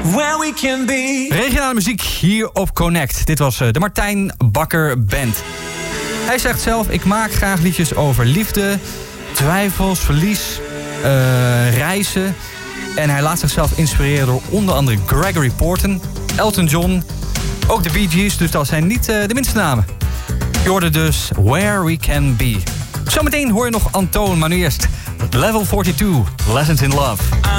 where we can be. Regionale muziek hier op Connect. Dit was de Martijn Bakker Band. Hij zegt zelf, ik maak graag liedjes over liefde, twijfels, verlies, reizen. En hij laat zichzelf inspireren door onder andere Gregory Porter, Elton John, ook de Bee Gees. Dus dat zijn niet de minste namen. Je hoorde dus Where We Can Be. Zometeen hoor je nog Antoon, maar nu eerst Level 42, Lessons in Love.